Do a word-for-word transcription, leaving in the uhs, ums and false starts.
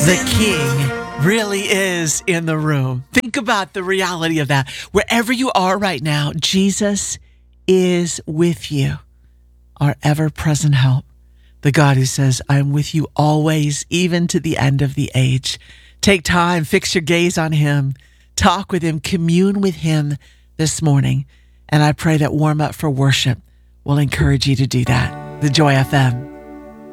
The King really is in the room. Think about the reality of that. Wherever you are right now, Jesus is with you, our ever-present help. The God who says, I am with you always, even to the end of the age. Take time, fix your gaze on him, talk with him, commune with him this morning. And I pray that Warm Up for Worship will encourage you to do that. The Joy F M